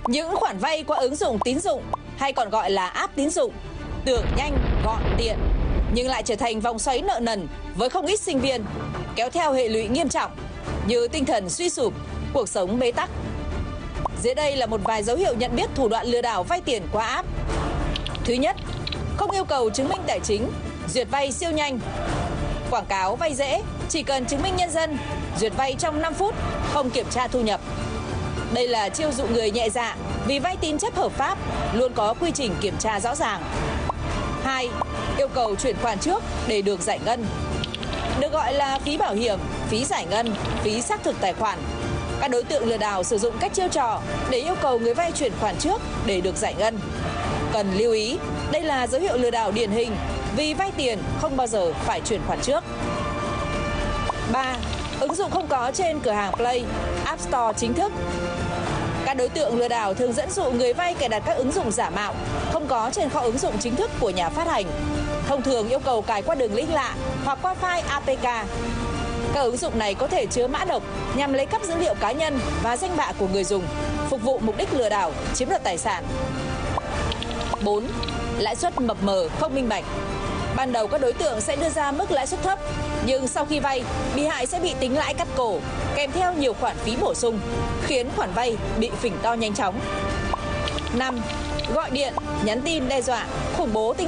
Những khoản vay qua ứng dụng tín dụng hay còn gọi là app tín dụng tưởng nhanh, gọn, tiện nhưng lại trở thành vòng xoáy nợ nần với không ít sinh viên, kéo theo hệ lụy nghiêm trọng như tinh thần suy sụp, cuộc sống bế tắc. Dưới đây là một vài dấu hiệu nhận biết thủ đoạn lừa đảo vay tiền qua app. Thứ nhất, không yêu cầu chứng minh tài chính, duyệt vay siêu nhanh. Quảng cáo vay dễ, chỉ cần chứng minh nhân dân, duyệt vay trong 5 phút, không kiểm tra thu nhập. Đây là chiêu dụ người nhẹ dạ vì vay tín chấp hợp pháp, luôn có quy trình kiểm tra rõ ràng. 2. Yêu cầu chuyển khoản trước để được giải ngân. Được gọi là phí bảo hiểm, phí giải ngân, phí xác thực tài khoản. Các đối tượng lừa đảo sử dụng các chiêu trò để yêu cầu người vay chuyển khoản trước để được giải ngân. Cần lưu ý, đây là dấu hiệu lừa đảo điển hình vì vay tiền không bao giờ phải chuyển khoản trước. 3. Ứng dụng không có trên cửa hàng Play, App Store chính thức. Các đối tượng lừa đảo thường dẫn dụ người vay cài đặt các ứng dụng giả mạo không có trên kho ứng dụng chính thức của nhà phát hành. Thông thường yêu cầu cài qua đường link lạ hoặc qua file APK. Các ứng dụng này có thể chứa mã độc nhằm lấy cắp dữ liệu cá nhân và danh bạ của người dùng, phục vụ mục đích lừa đảo, chiếm đoạt tài sản. 4. Lãi suất mập mờ không minh bạch. Ban đầu các đối tượng sẽ đưa ra mức lãi suất thấp, nhưng sau khi vay, bị hại sẽ bị tính lãi cắt cổ, kèm theo nhiều khoản phí bổ sung, khiến khoản vay bị phình to nhanh chóng. 5. Gọi điện, nhắn tin đe dọa, khủng bố tinh